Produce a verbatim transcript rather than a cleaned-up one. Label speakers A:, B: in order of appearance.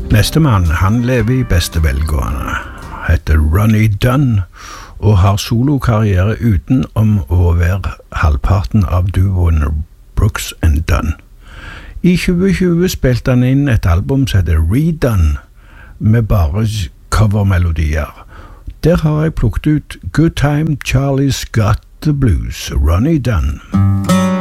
A: Nestemann, han lever i beste velgående, heter Ronnie Dunn, og har solokarriere utenom å være halvparten av duoen Brooks and Dunn. I tjue tjue spilte han inn et album som heter Redone, med bare covermelodier. Der har jeg plukket ut Good Time Charlie's Got the Blues, Ronnie Dunn.